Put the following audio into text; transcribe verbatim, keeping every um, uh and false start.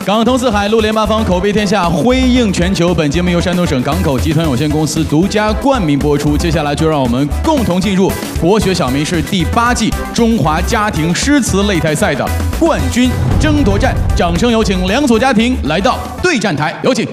港通四海，陆联八方，口碑天下，辉映全球。本节目由山东省港口集团有限公司独家冠名播出。接下来就让我们共同进入国学小名士第八季中华家庭诗词擂台赛的冠军争夺战。掌声有请两所家庭来到对战台，有请。